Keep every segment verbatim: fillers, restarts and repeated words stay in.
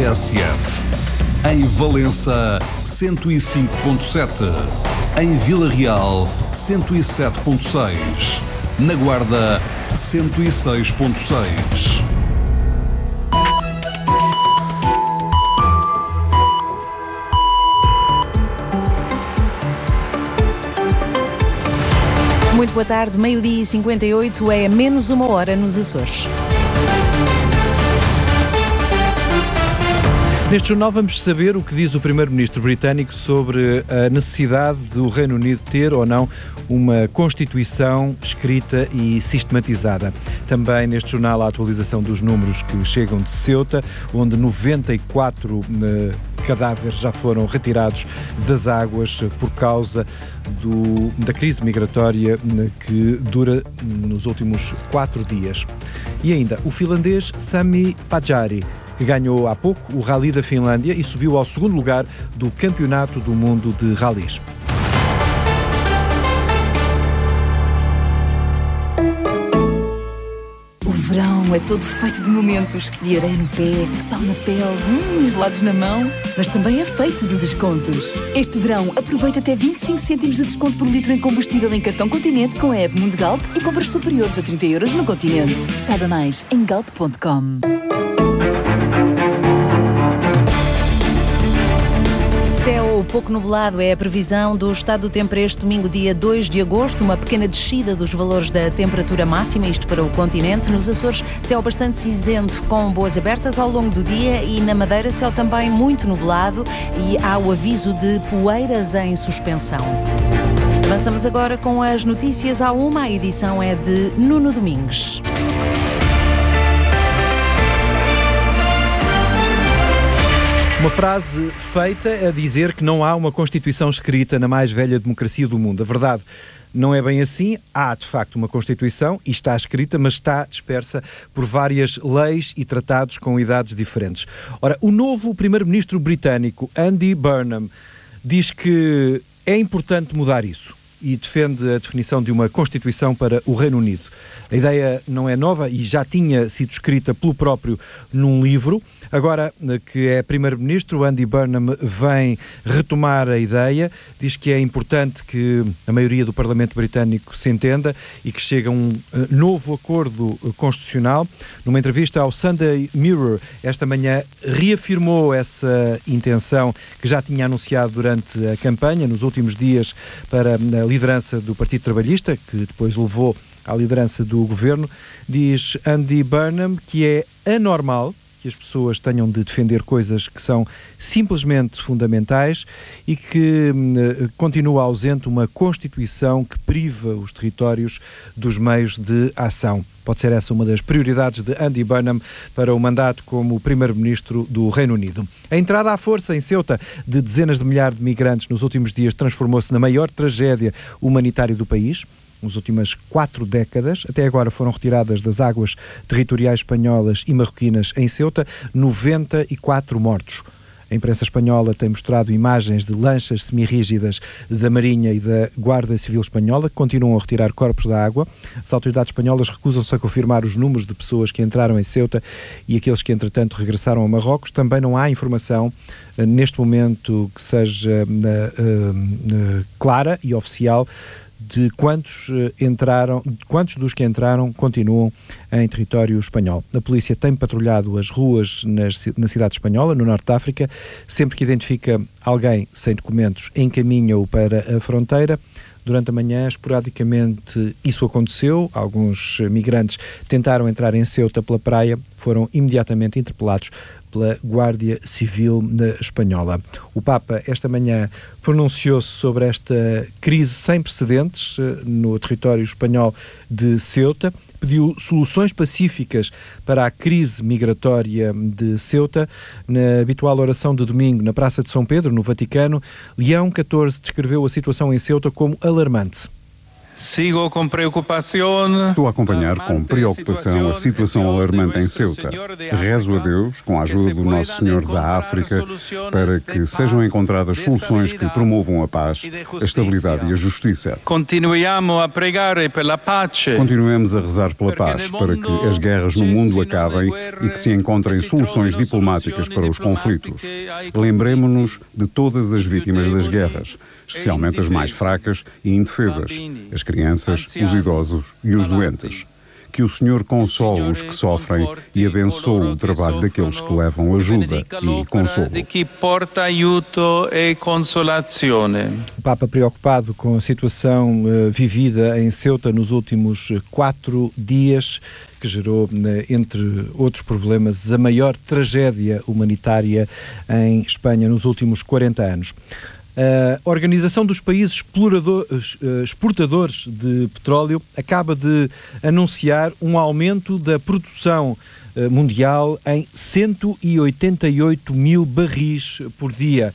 S F. Em Valença, cento e cinco ponto sete. Em Vila Real, cento e sete ponto seis. Na Guarda, cento e seis ponto seis. Muito boa tarde, meio-dia e cinquenta e oito, é menos uma hora nos Açores. Neste jornal vamos saber o que diz o primeiro-ministro britânico sobre a necessidade do Reino Unido ter ou não uma Constituição escrita e sistematizada. Também neste jornal a atualização dos números que chegam de Ceuta, onde noventa e quatro eh, cadáveres já foram retirados das águas por causa do, da crise migratória que dura nos últimos quatro dias. E ainda o finlandês Sami Pajari, que ganhou há pouco o Rally da Finlândia e subiu ao segundo lugar do Campeonato do Mundo de Rallys. O verão é todo feito de momentos, de areia no pé, sal na pele, hum, gelados na mão, mas também é feito de descontos. Este verão, aproveita até vinte e cinco cêntimos de desconto por litro em combustível em cartão Continente com a app Mundo Galp e compras superiores a trinta euros no Continente. Saiba mais em galp ponto com. Céu pouco nublado é a previsão do estado do tempo para este domingo, dia dois de agosto. Uma pequena descida dos valores da temperatura máxima, isto para o continente. Nos Açores, céu bastante cinzento com boas abertas ao longo do dia, e na Madeira, céu também muito nublado e há o aviso de poeiras em suspensão. Avançamos agora com as notícias à uma. A edição é de Nuno Domingues. Uma frase feita a dizer que não há uma Constituição escrita na mais velha democracia do mundo. A verdade não é bem assim. Há, de facto, uma Constituição e está escrita, mas está dispersa por várias leis e tratados com idades diferentes. Ora, o novo primeiro-ministro britânico, Andy Burnham, diz que é importante mudar isso e defende a definição de uma Constituição para o Reino Unido. A ideia não é nova e já tinha sido escrita pelo próprio num livro. Agora que é primeiro-ministro, Andy Burnham vem retomar a ideia, diz que é importante que a maioria do Parlamento britânico se entenda e que chegue a um novo acordo constitucional. Numa entrevista ao Sunday Mirror esta manhã, reafirmou essa intenção que já tinha anunciado durante a campanha, nos últimos dias, para a liderança do Partido Trabalhista, que depois levou à liderança do governo. Diz Andy Burnham que é anormal que as pessoas tenham de defender coisas que são simplesmente fundamentais e que uh, continua ausente uma Constituição que priva os territórios dos meios de ação. Pode ser essa uma das prioridades de Andy Burnham para o mandato como primeiro-ministro do Reino Unido. A entrada à força em Ceuta de dezenas de milhares de migrantes nos últimos dias transformou-se na maior tragédia humanitária do país. Nas últimas quatro décadas, até agora foram retiradas das águas territoriais espanholas e marroquinas em Ceuta noventa e quatro mortos. A imprensa espanhola tem mostrado imagens de lanchas semirrígidas da Marinha e da Guarda Civil Espanhola que continuam a retirar corpos da água. As autoridades espanholas recusam-se a confirmar os números de pessoas que entraram em Ceuta e aqueles que, entretanto, regressaram a Marrocos. Também não há informação, neste momento, que seja uh, uh, clara e oficial de quantos entraram, de quantos dos que entraram continuam em território espanhol. A polícia tem patrulhado as ruas nas, na cidade espanhola, no norte de África. Sempre que identifica alguém sem documentos, encaminha-o para a fronteira. Durante a manhã, esporadicamente, isso aconteceu. Alguns migrantes tentaram entrar em Ceuta pela praia, foram imediatamente interpelados pela Guarda Civil Espanhola. O Papa, esta manhã, pronunciou-se sobre esta crise sem precedentes no território espanhol de Ceuta, pediu soluções pacíficas para a crise migratória de Ceuta. Na habitual oração de domingo na Praça de São Pedro, no Vaticano, Leão catorze descreveu a situação em Ceuta como alarmante. Sigo com preocupação. Estou a acompanhar com preocupação a situação alarmante em Ceuta. Rezo a Deus, com a ajuda do Nosso Senhor da África, para que sejam encontradas soluções que promovam a paz, a estabilidade e a justiça. Continuamos a pregar pela paz. Continuemos a rezar pela paz, para que as guerras no mundo acabem e que se encontrem soluções diplomáticas para os conflitos. Lembremo-nos de todas as vítimas das guerras, especialmente as mais fracas e indefesas, as crianças, os idosos e os doentes. Que o Senhor console os que sofrem e abençoe o trabalho daqueles que levam ajuda e consolo. O Papa, preocupado com a situação uh, vivida em Ceuta nos últimos quatro dias, que gerou, entre outros problemas, a maior tragédia humanitária em Espanha nos últimos quarenta anos. A Organização dos Países Exportadores de Petróleo acaba de anunciar um aumento da produção mundial em cento e oitenta e oito mil barris por dia.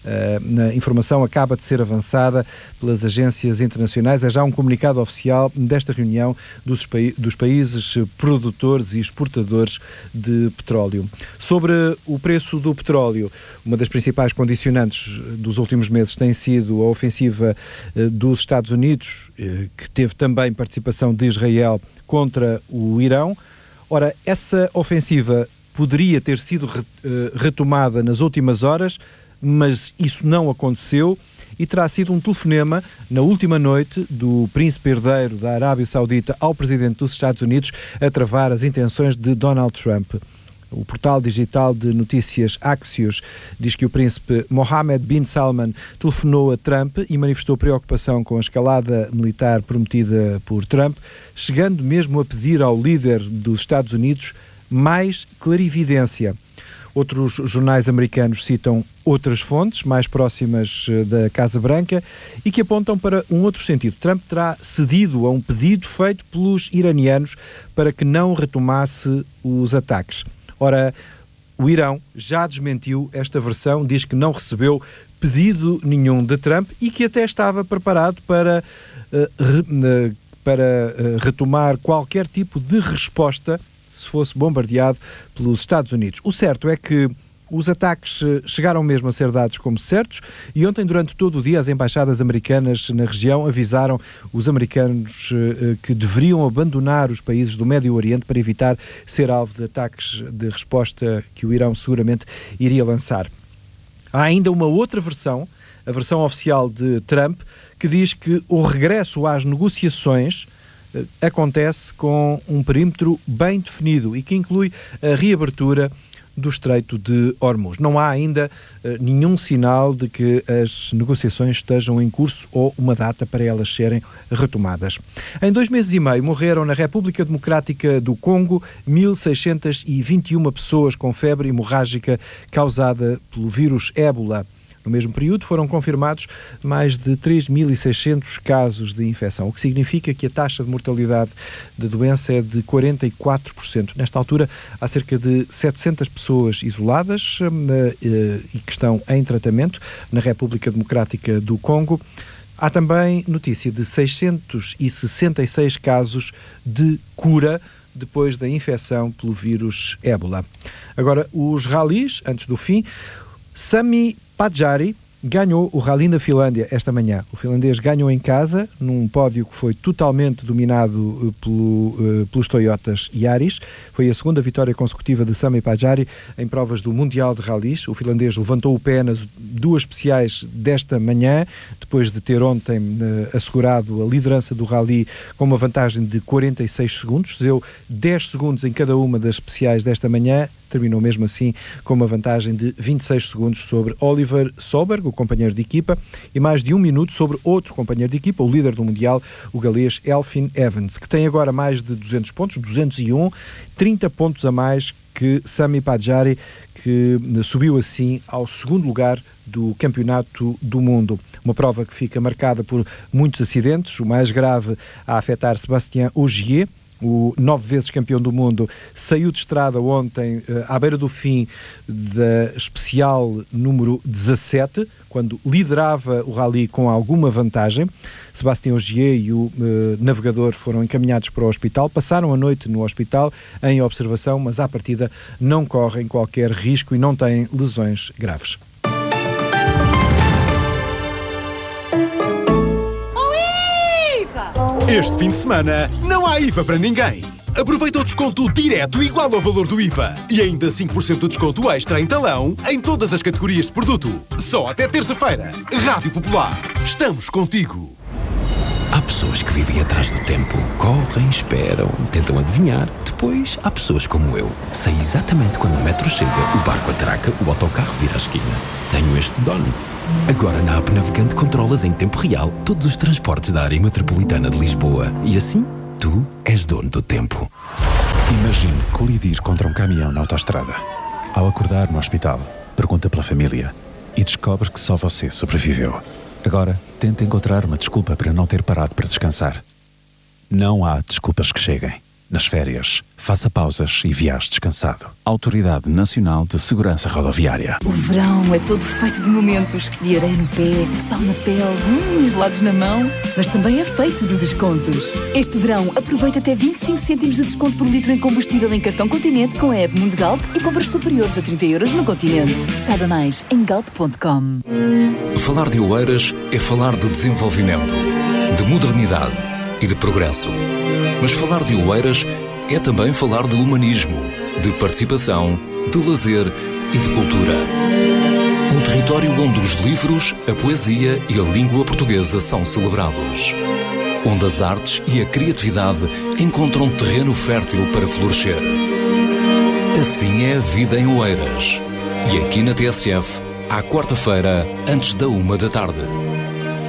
A informação acaba de ser avançada pelas agências internacionais. É já um comunicado oficial desta reunião dos, pa- dos países produtores e exportadores de petróleo. Sobre o preço do petróleo, uma das principais condicionantes dos últimos meses tem sido a ofensiva eh, dos Estados Unidos, eh, que teve também participação de Israel contra o Irão. Ora, essa ofensiva poderia ter sido re- eh, retomada nas últimas horas, mas isso não aconteceu e terá sido um telefonema na última noite do príncipe herdeiro da Arábia Saudita ao presidente dos Estados Unidos a travar as intenções de Donald Trump. O portal digital de notícias Axios diz que o príncipe Mohammed bin Salman telefonou a Trump e manifestou preocupação com a escalada militar prometida por Trump, chegando mesmo a pedir ao líder dos Estados Unidos mais clarividência. Outros jornais americanos citam outras fontes mais próximas da Casa Branca e que apontam para um outro sentido. Trump terá cedido a um pedido feito pelos iranianos para que não retomasse os ataques. Ora, o Irão já desmentiu esta versão, diz que não recebeu pedido nenhum de Trump e que até estava preparado para, uh, re, uh, para uh, retomar qualquer tipo de resposta se fosse bombardeado pelos Estados Unidos. O certo é que os ataques chegaram mesmo a ser dados como certos e ontem, durante todo o dia, as embaixadas americanas na região avisaram os americanos eh, que deveriam abandonar os países do Médio Oriente para evitar ser alvo de ataques de resposta que o Irão seguramente iria lançar. Há ainda uma outra versão, a versão oficial de Trump, que diz que o regresso às negociações acontece com um perímetro bem definido e que inclui a reabertura do Estreito de Hormuz. Não há ainda uh, nenhum sinal de que as negociações estejam em curso ou uma data para elas serem retomadas. Em dois meses e meio morreram na República Democrática do Congo mil seiscentas e vinte e uma pessoas com febre hemorrágica causada pelo vírus ébola. No mesmo período foram confirmados mais de três mil e seiscentos casos de infecção, o que significa que a taxa de mortalidade da doença é de quarenta e quatro por cento. Nesta altura há cerca de setecentas pessoas isoladas uh, uh, e que estão em tratamento na República Democrática do Congo. Há também notícia de seiscentos e sessenta e seis casos de cura depois da infecção pelo vírus ébola. Agora, os ralis, antes do fim, Sami Pajari ganhou o Rally na Finlândia esta manhã. O finlandês ganhou em casa, num pódio que foi totalmente dominado pelo, uh, pelos Toyotas Yaris. Foi a segunda vitória consecutiva de Sami Pajari em provas do Mundial de Rallys. O finlandês levantou o pé nas duas especiais desta manhã, depois de ter ontem uh, assegurado a liderança do Rally com uma vantagem de quarenta e seis segundos. Deu dez segundos em cada uma das especiais desta manhã. Terminou mesmo assim com uma vantagem de vinte e seis segundos sobre Oliver Solberg, o companheiro de equipa, e mais de um minuto sobre outro companheiro de equipa, o líder do Mundial, o galês Elfyn Evans, que tem agora mais de duzentos pontos, duzentos e um, trinta pontos a mais que Sami Pajari, que subiu assim ao segundo lugar do Campeonato do Mundo. Uma prova que fica marcada por muitos acidentes, o mais grave a afetar Sébastien Ogier, o nove vezes campeão do mundo, saiu de estrada ontem à beira do fim da especial número dezassete, quando liderava o rally com alguma vantagem. Sébastien Ogier e o eh, navegador foram encaminhados para o hospital, passaram a noite no hospital em observação, mas à partida não correm qualquer risco e não têm lesões graves. Este fim de semana não há I V A para ninguém. Aproveita o desconto direto igual ao valor do I V A e ainda cinco por cento de desconto extra em talão em todas as categorias de produto. Só até terça-feira. Rádio Popular. Estamos contigo. Há pessoas que vivem atrás do tempo. Correm, esperam, tentam adivinhar. Depois há pessoas como eu. Sei exatamente quando o metro chega, o barco atraca, o autocarro vira à esquina. Tenho este dono. Agora na app Navegante controlas em tempo real todos os transportes da área metropolitana de Lisboa. E assim, tu és dono do tempo. Imagine colidir contra um caminhão na autoestrada. Ao acordar no hospital, pergunta pela família e descobre que só você sobreviveu. Agora, tenta encontrar uma desculpa para não ter parado para descansar. Não há desculpas que cheguem. Nas férias, faça pausas e viaje descansado. Autoridade Nacional de Segurança Rodoviária. O verão é todo feito de momentos. De areia no pé, sal na pele, hum, gelados na mão. Mas também é feito de descontos. Este verão, aproveita até vinte e cinco cêntimos de desconto por litro em combustível em cartão Continente com a app Mundo Galp e compras superiores a trinta euros no Continente. Saiba mais em galp ponto com. Falar de Oeiras é falar de desenvolvimento, de modernidade e de progresso. Mas falar de Oeiras é também falar de humanismo, de participação, de lazer e de cultura. Um território onde os livros, a poesia e a língua portuguesa são celebrados. Onde as artes e a criatividade encontram terreno fértil para florescer. Assim é a vida em Oeiras. E aqui na T S F, à quarta-feira, antes da uma da tarde.